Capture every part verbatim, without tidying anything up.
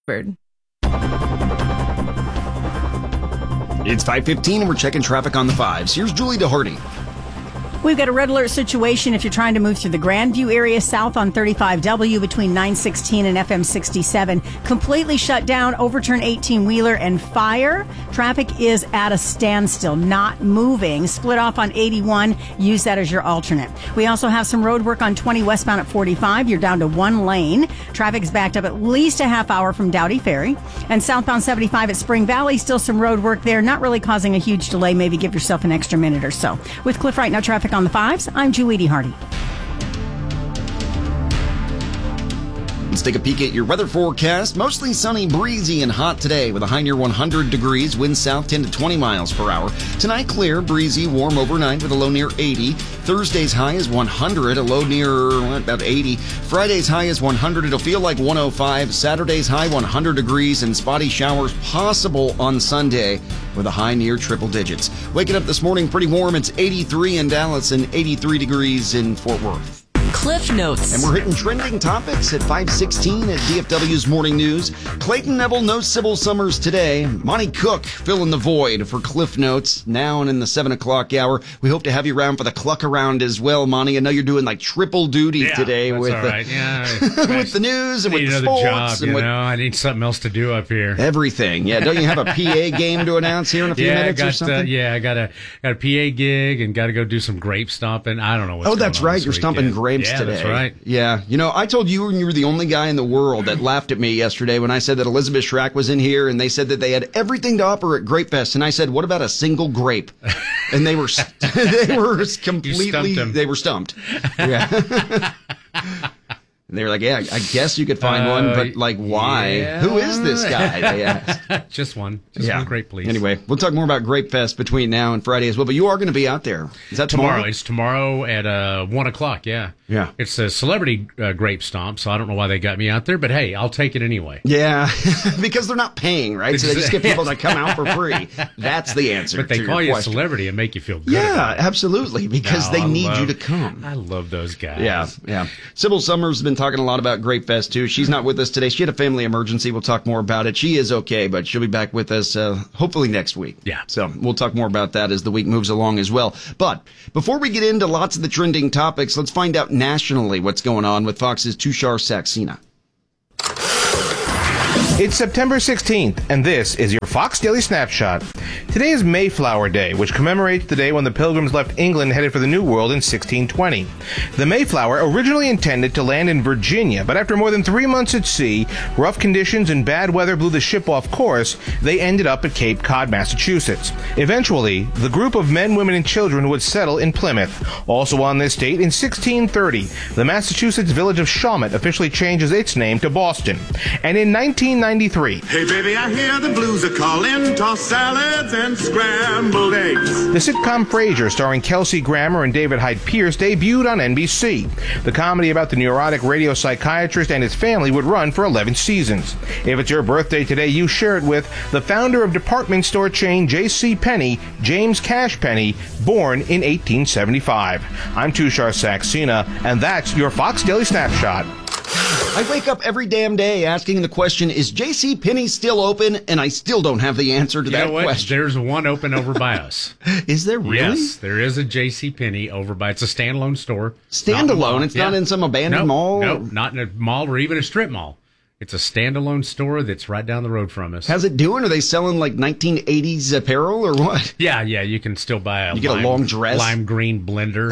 Bird. It's five fifteen and we're checking traffic on the fives. Here's Julie DeHardy. We've got a red alert situation if you're trying to move through the Grandview area south on thirty-five W between nine sixteen and F M sixty-seven. Completely shut down, overturn eighteen-wheeler and fire. Traffic is at a standstill, not moving. Split off on eighty-one. Use that as your alternate. We also have some road work on twenty westbound at forty-five. You're down to one lane. Traffic is backed up at least a half hour from Dowdy Ferry. And southbound seventy-five at Spring Valley, still some road work there, not really causing a huge delay. Maybe give yourself an extra minute or so. With Cliff Right Now traffic on the fives, I'm Julie DeHardy. Let's take a peek at your weather forecast. Mostly sunny, breezy, and hot today with a high near one hundred degrees, wind south ten to twenty miles per hour. Tonight, clear, breezy, warm overnight with a low near eighty. Thursday's high is one hundred, a low near what, about eighty. Friday's high is one hundred, it'll feel like one oh five. Saturday's high one hundred degrees and spotty showers possible on Sunday with a high near triple digits. Waking up this morning pretty warm. It's eighty-three in Dallas and eighty-three degrees in Fort Worth. Cliff Notes. And we're hitting trending topics at five sixteen at D F W's Morning News. Clayton Neville, no Sybil Summers today. Monty Cook filling the void for Cliff Notes now and in the seven o'clock hour. We hope to have you around for the Cluck Around as well, Monty. I know you're doing like triple duty yeah, today that's with, all the, right. yeah, with the news and I need with the another sports. job, and you with know? I need something else to do up here. Everything. Yeah, don't you have a P A game to announce here in a few yeah, minutes I got, or something? Uh, yeah, I got a, got a P A gig and got to go do some grape stomping. I don't know what's Oh, going that's on right. this You're stomping weekend. grapes yeah, today. That's right. Yeah. You know, I told you you were the only guy in the world that laughed at me yesterday when I said that Elizabeth Schrack was in here and they said that they had everything to offer at Grape Fest. And I said, what about a single grape? And they were, they were completely, they were stumped. Yeah. And they were like, yeah, I guess you could find uh, one, but like, why? Yeah. Who is this guy? They asked. Just one. Just yeah. one grape, please. Anyway, we'll talk more about Grape Fest between now and Friday as well, but you are going to be out there. Is that tomorrow? Tomorrow. It's tomorrow at uh, one o'clock, yeah. Yeah. It's a celebrity uh, grape stomp, so I don't know why they got me out there, but hey, I'll take it anyway. Yeah, because they're not paying, right? So they just get people to come out for free. That's the answer. But they to call your you question. a celebrity and make you feel good. Yeah, about it. absolutely, because No, they I need love, you to come. I love those guys. Yeah, yeah. Sybil Summers has been talking a lot about Grape Fest, too. She's not with us today. She had a family emergency. We'll talk more about it. She is okay, but she'll be back with us uh, hopefully next week. Yeah. So we'll talk more about that as the week moves along as well. But before we get into lots of the trending topics, let's find out nationally what's going on with Fox's Tushar Saxena. It's September sixteenth, and this is your Fox Daily Snapshot. Today is Mayflower Day, which commemorates the day when the Pilgrims left England headed for the New World in sixteen twenty. The Mayflower originally intended to land in Virginia, but after more than three months at sea, rough conditions and bad weather blew the ship off course. They ended up at Cape Cod, Massachusetts. Eventually, the group of men, women, and children would settle in Plymouth. Also on this date, in sixteen thirty, the Massachusetts village of Shawmut officially changes its name to Boston. And in nineteen ninety-three, hey baby, I hear the blues are calling, tossed salads and scrambled eggs. The sitcom Frasier, starring Kelsey Grammer and David Hyde Pierce, debuted on N B C. The comedy about the neurotic radio psychiatrist and his family would run for eleven seasons. If it's your birthday today, you share it with the founder of department store chain J C Penney, James Cash Penney, born in eighteen seventy-five. I'm Tushar Saxena, and that's your Fox Daily Snapshot. I wake up every damn day asking the question, is J C Penney still open? And I still don't have the answer to you that know what? question. There's one open over by us. Is there really? Yes, there is a J C Penney over by. It's a standalone store. Standalone? It's not in some abandoned nope, mall? No, nope, not in a mall or even a strip mall. It's a standalone store that's right down the road from us. How's it doing? Are they selling like nineteen eighties apparel or what? Yeah, yeah. You can still buy a you get lime, a long dress, lime green blender.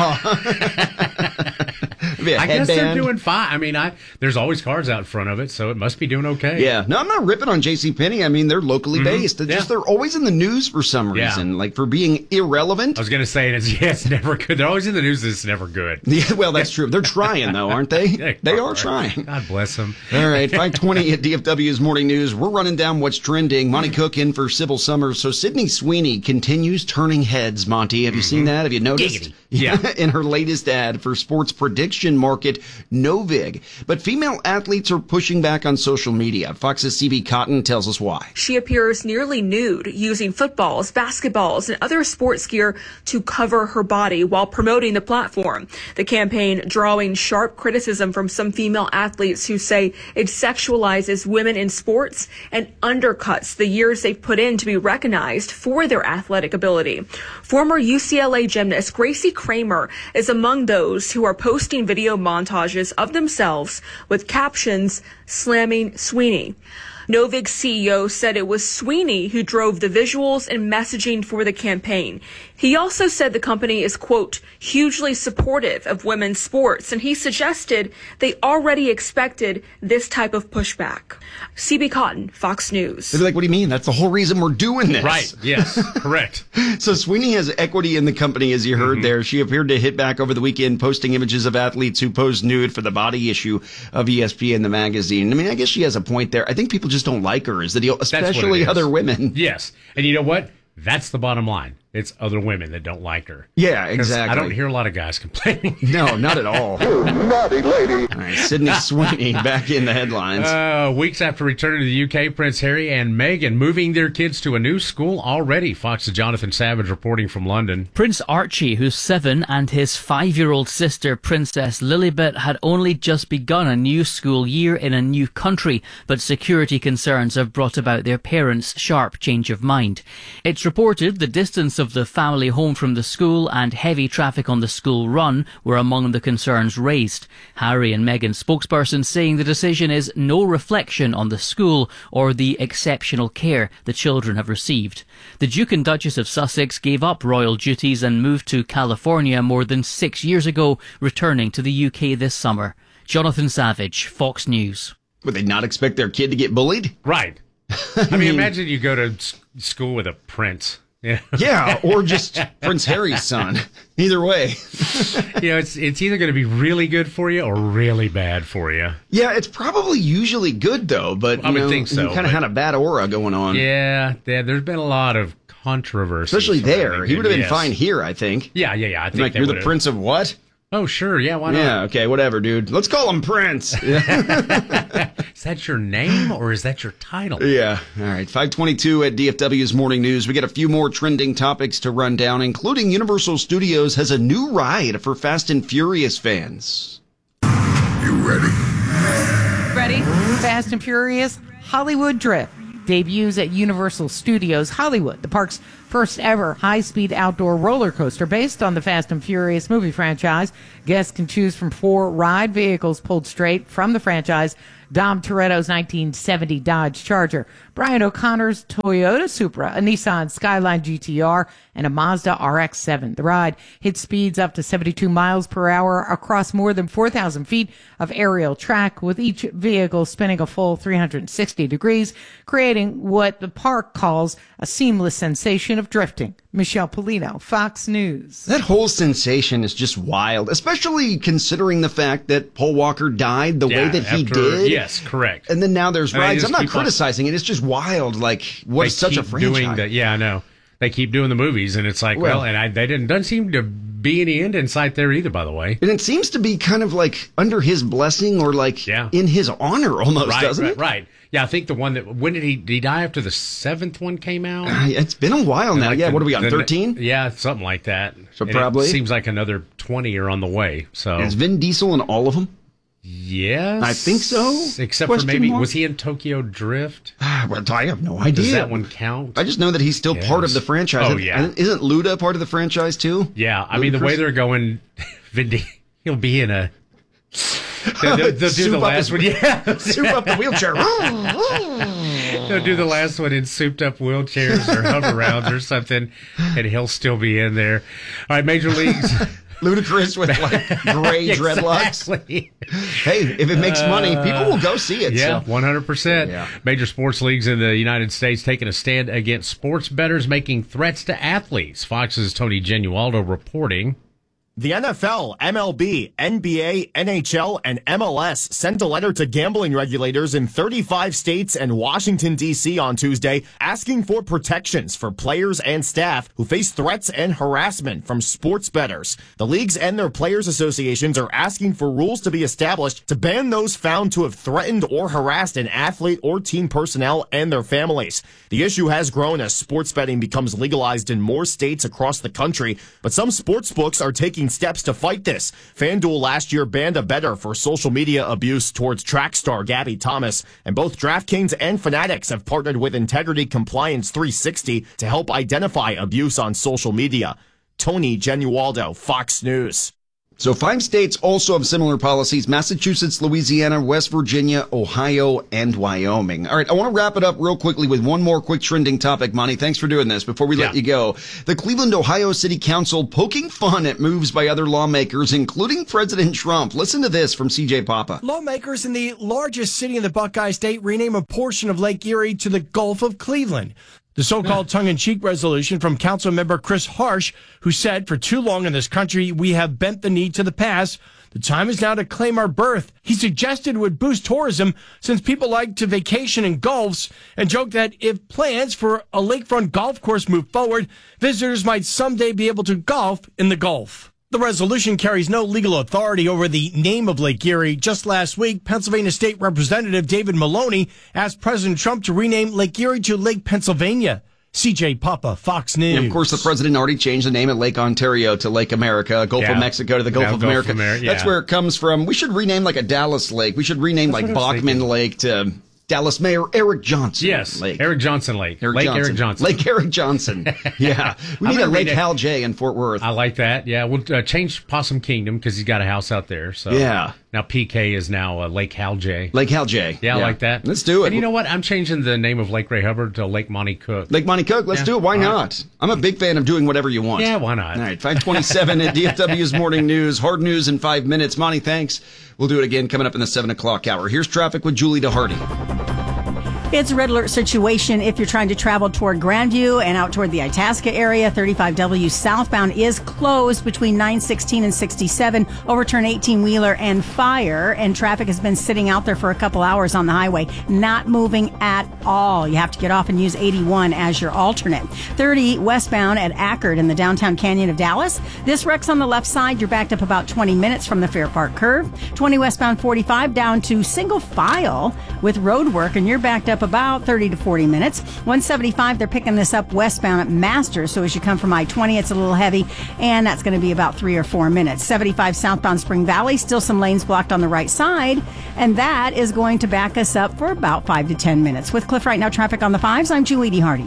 Maybe a I guess they're headband. doing fine. I mean, I there's always cars out in front of it, so it must be doing okay. Yeah. No, I'm not ripping on J C Penney. I mean, they're locally Mhm. based. It's Yeah. just they're always in the news for some Yeah. reason, like for being irrelevant. I was going to say, it's, yeah, it's never good. They're always in the news. It's never good. Yeah, well, that's true. They're trying, though, aren't they? They They are. are trying. God bless them. All right, five twenty at D F W's Morning News. We're running down what's trending. Monty Cook in for Sybil Summers. So Sydney Sweeney continues turning heads, Monty. Have you seen that? Have you noticed? Giggity. Yeah. In her latest ad for Sports Prediction Russian market Novig. But female athletes are pushing back on social media. Fox's C B Cotton tells us why. She appears nearly nude, using footballs, basketballs, and other sports gear to cover her body while promoting the platform. The campaign drawing sharp criticism from some female athletes who say it sexualizes women in sports and undercuts the years they've put in to be recognized for their athletic ability. Former U C L A gymnast Gracie Kramer is among those who are posting video montages of themselves with captions slamming Sweeney. Novig's C E O said it was Sweeney who drove the visuals and messaging for the campaign. He also said the company is, quote, hugely supportive of women's sports, and he suggested they already expected this type of pushback. C B Cotton, Fox News. They'd be like, what do you mean? That's the whole reason we're doing this. Right, yes, correct. So Sweeney has equity in the company, as you heard Mm-hmm. there. She appeared to hit back over the weekend, posting images of athletes who posed nude for the body issue of E S P N, the magazine. I mean, I guess she has a point there. I think people just don't like her, is the deal, especially it is. other women. Yes, and you know what? That's the bottom line. It's other women that don't like her. Yeah, 'Cause exactly. I don't hear a lot of guys complaining. No, not at all. You naughty lady. All right, Sydney Sweeney back in the headlines. Uh, weeks after returning to the U K, Prince Harry and Meghan moving their kids to a new school already. Fox's Jonathan Savage reporting from London. Prince Archie, who's seven, and his five-year-old sister, Princess Lilibet, had only just begun a new school year in a new country, but security concerns have brought about their parents' sharp change of mind. It's reported the distance of the family home from the school and heavy traffic on the school run were among the concerns raised. Harry and Meghan's spokesperson saying the decision is no reflection on the school or the exceptional care the children have received. The Duke and Duchess of Sussex gave up royal duties and moved to California more than six years ago, returning to the U K this summer. Jonathan Savage, Fox News. Would they not expect their kid to get bullied? Right. I mean, imagine you go to s- school with a prince. Yeah. Yeah, or just Prince Harry's son. Either way. You know, it's it's either going to be really good for you or really bad for you. Yeah, it's probably usually good, though, but I you would know, think so, you kind of but- had a bad aura going on. Yeah, yeah, there's been a lot of controversy. Especially there. surrounding He him, would have been yes. fine here, I think. Yeah, yeah, yeah. I think Like, they you're the would've- prince of what? Oh, sure. Yeah, why not? Yeah, okay, whatever, dude. Let's call him Prince. Yeah. Is that your name or is that your title? Yeah. All right. five twenty-two at D F W's Morning News. We got a few more trending topics to run down, including Universal Studios has a new ride for Fast and Furious fans. You ready? Ready? Fast and Furious Hollywood Drift debuts at Universal Studios Hollywood, the park's first ever high-speed outdoor roller coaster based on the Fast and Furious movie franchise. Guests can choose from four ride vehicles pulled straight from the franchise: Dom Toretto's nineteen seventy Dodge Charger, Brian O'Connor's Toyota Supra, a Nissan Skyline G T R, and a Mazda R X seven. The ride hits speeds up to seventy-two miles per hour across more than four thousand feet of aerial track, with each vehicle spinning a full three hundred sixty degrees, creating what the park calls a seamless sensation of drifting. Michelle Polino, Fox News. That whole sensation is just wild, especially considering the fact that Paul Walker died the Yeah, way that he after- did. Yes, correct. And then now there's And they rides. just I'm not keep on- criticizing it. It's just wild. Like, what They is such a keep franchise? doing the, yeah, I know. They keep doing the movies, and it's like, well, Well- and I, they didn't doesn't seem to be any end in sight there either. By the way, And it seems to be kind of like under his blessing or like Yeah. in his honor almost, right, doesn't right, it? right. Yeah, I think the one that when did he did he die after the seventh one came out? Uh, It's been a while now. Like yeah, the- what are we on, the- thirteen? Yeah, something like that. So And probably- it seems like another twenty are on the way. So Is Vin Diesel in all of them? yes, I think so? Except Question for maybe mark? was he in Tokyo Drift? Well, I have no idea. Does that one count? I just know that he's still part of Yes. the franchise. Oh, And- yeah. and Isn't Luda part of the franchise too? Yeah, I mean the way Ludacris? they're going, Vin Di- he'll be in a. They'll, they'll, they'll do Soup the up last his- one. Yeah, Soup up the wheelchair. they'll do the last one in souped up wheelchairs or hover rounds or something, and he'll still be in there. All right, Major Leagues. Ludacris with like gray dreadlocks. Exactly. Hey, if it makes money, people will go see it. Yeah, so. one hundred percent. Yeah. Major sports leagues in the United States taking a stand against sports bettors making threats to athletes. Fox's Tony Genualdo reporting. The N F L, M L B, N B A, N H L, and M L S sent a letter to gambling regulators in thirty-five states and Washington, D C on Tuesday asking for protections for players and staff who face threats and harassment from sports bettors. The leagues and their players' associations are asking for rules to be established to ban those found to have threatened or harassed an athlete or team personnel and their families. The issue has grown as sports betting becomes legalized in more states across the country, but some sports books are taking steps to fight this. FanDuel last year banned a bettor for social media abuse towards track star Gabby Thomas, and both DraftKings and Fanatics have partnered with Integrity Compliance three sixty to help identify abuse on social media. Tony Genualdo, Fox News. So five states also have similar policies: Massachusetts, Louisiana, West Virginia, Ohio, and Wyoming. All right, I want to wrap it up real quickly with one more quick trending topic, Monty. Thanks for doing this before we let Yeah. you go. The Cleveland, Ohio City Council poking fun at moves by other lawmakers, including President Trump. Listen to this from C J Papa. Lawmakers in the largest city in the Buckeye State rename a portion of Lake Erie to the Gulf of Cleveland. The so-called tongue-in-cheek resolution from council member Chris Harsh, who said, for too long in this country, we have bent the knee to the past. The time is now to claim our birth. He suggested it would boost tourism since people like to vacation in gulfs, and joked that if plans for a lakefront golf course move forward, visitors might someday be able to golf in the Gulf. The resolution carries no legal authority over the name of Lake Erie. Just last week, Pennsylvania State Representative David Maloney asked President Trump to rename Lake Erie to Lake Pennsylvania. C J Papa, Fox News. And of course, the president already changed the name of Lake Ontario to Lake America, Gulf Yeah. of Mexico to the Gulf Now of Gulf America. of Ameri- yeah. That's where it comes from. We should rename like a Dallas Lake. We should rename That's like what I was Bachman thinking. Lake to Dallas Mayor Eric Johnson. Yes, Lake. Eric Johnson Lake. Eric Lake Johnson. Eric Johnson. Lake Eric Johnson. Yeah. We I'm need a gonna Lake read it. Hal J in Fort Worth. I like that. Yeah, we'll uh, change Possum Kingdom because he's got a house out there. So Yeah. now P K is now uh, Lake Hal J. Lake Hal J. Yeah, I like that. Let's do it. And you know what? I'm changing the name of Lake Ray Hubbard to Lake Monty Cook. Lake Monty Cook, let's Yeah. do it. Why All right. not? I'm a big fan of doing whatever you want. Yeah, why not? All right, five twenty-seven at D F W's Morning News. Hard news in five minutes. Monty, thanks. We'll do it again coming up in the seven o'clock hour. Here's traffic with Julie DeHardy. It's a red alert situation if you're trying to travel toward Grandview and out toward the Itasca area. thirty-five W southbound is closed between nine sixteen and sixty-seven. Overturn eighteen-wheeler and fire. And traffic has been sitting out there for a couple hours on the highway, not moving at all. You have to get off and use eighty-one as your alternate. thirty westbound at Ackerd in the downtown canyon of Dallas. This wreck's on the left side. You're backed up about twenty minutes from the Fair Park curve. twenty westbound forty-five down to single file with road work, and you're backed up about thirty to forty minutes. one seventy-five, they're picking this up westbound at Masters, so as you come from I twenty, it's a little heavy, and that's going to be about three or four minutes. seventy-five southbound Spring Valley, still some lanes blocked on the right side, and that is going to back us up for about five to ten minutes. With Cliff Right Now traffic on the fives, I'm Julie DeHardy.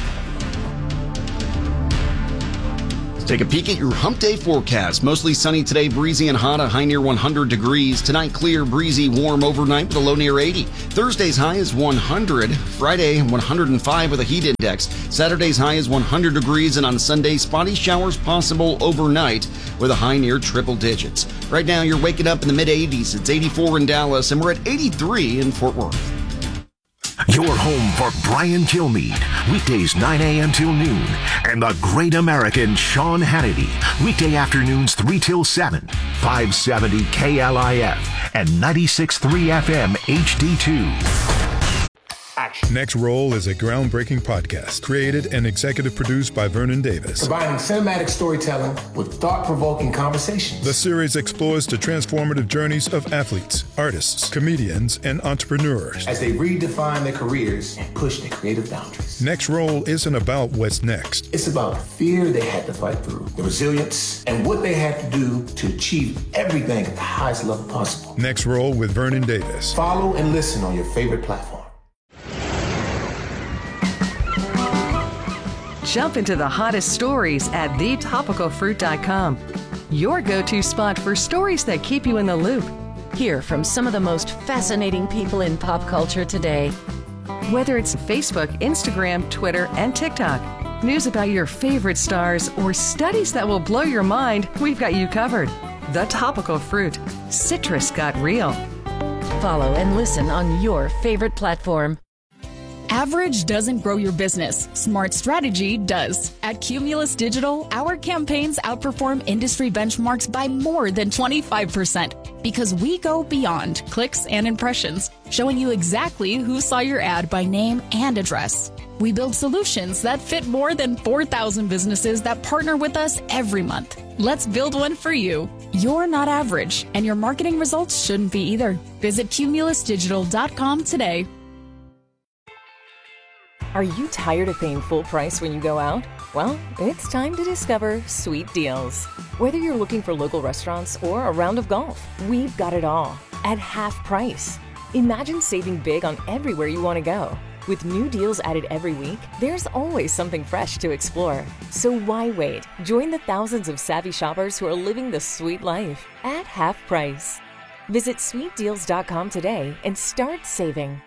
Take a peek at your hump day forecast. Mostly sunny today, breezy and hot, a high near one hundred degrees. Tonight, clear, breezy, warm overnight with a low near eighty. Thursday's high is one hundred. Friday, one hundred five with a heat index. Saturday's high is one hundred degrees, and on Sunday, spotty showers possible overnight with a high near triple digits. Right now, you're waking up in the mid eighties. It's eighty-four in Dallas, and we're at eighty-three in Fort Worth. Your home for Brian Kilmeade, weekdays nine a.m. till noon, and the great American Sean Hannity, weekday afternoons three till seven, five seventy K L I F and ninety-six point three F M H D two. Next Roll is a groundbreaking podcast created and executive produced by Vernon Davis. Combining cinematic storytelling with thought-provoking conversations. The series explores the transformative journeys of athletes, artists, comedians, and entrepreneurs as they redefine their careers and push their creative boundaries. Next Roll isn't about what's next. It's about the fear they had to fight through, the resilience, and what they had to do to achieve everything at the highest level possible. Next Roll with Vernon Davis. Follow and listen on your favorite platform. Jump into the hottest stories at the topical fruit dot com. Your go-to spot for stories that keep you in the loop. Hear from some of the most fascinating people in pop culture today. Whether it's Facebook, Instagram, Twitter, and TikTok, news about your favorite stars, or studies that will blow your mind, we've got you covered. The Topical Fruit. Citrus got real. Follow and listen on your favorite platform. Average doesn't grow your business. Smart strategy does. At Cumulus Digital, our campaigns outperform industry benchmarks by more than twenty-five percent because we go beyond clicks and impressions, showing you exactly who saw your ad by name and address. We build solutions that fit more than four thousand businesses that partner with us every month. Let's build one for you. You're not average, and your marketing results shouldn't be either. Visit cumulus digital dot com today. Are you tired of paying full price when you go out? Well, it's time to discover Sweet Deals. Whether you're looking for local restaurants or a round of golf, we've got it all at half price. Imagine saving big on everywhere you want to go. With new deals added every week, there's always something fresh to explore. So why wait? Join the thousands of savvy shoppers who are living the sweet life at half price. Visit sweet deals dot com today and start saving.